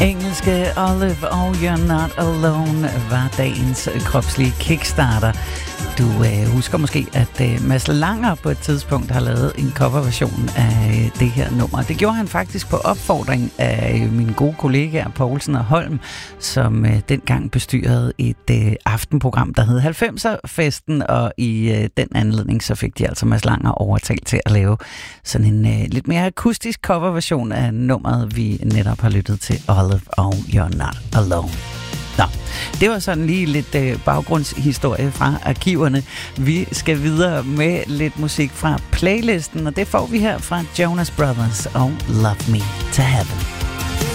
Engelske Olive og You're Not Alone var dagens kropslige kickstarter. Du husker måske, at Mads Langer på et tidspunkt har lavet en coverversion af det her nummer. Det gjorde han faktisk på opfordring af mine gode kollegaer Poulsen og Holm, som dengang bestyrede et aftenprogram, der hed 90'er-festen, og i den anledning så fik de altså Mads Langer overtalt til at lave sådan en lidt mere akustisk coverversion af nummeret, vi netop har lyttet til, Olive og You're Not Alone. Nå, det var sådan lige lidt baggrundshistorie fra arkiverne. Vi skal videre med lidt musik fra playlisten, og det får vi her fra Jonas Brothers og Love Me to Heaven.